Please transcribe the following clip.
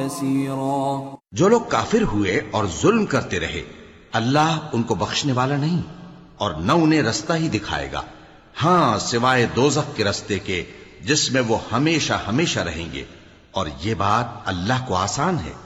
يسيرا। जो लोग काफिर हुए और जुल्म करते रहे, अल्लाह उनको बख्शने वाला नहीं और न उन्हें रास्ता ही दिखाएगा, हां सिवाय दोजख के रास्ते के जिसमें वो हमेशा हमेशा रहेंगे, और ये बात अल्लाह को आसान है।